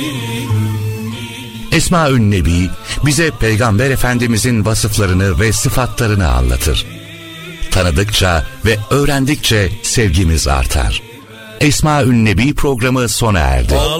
Esma-ül Nebi bize Peygamber Efendimizin vasıflarını ve sıfatlarını anlatır. Tanıdıkça ve öğrendikçe sevgimiz artar. Esma-ül Nebi programı sona erdi.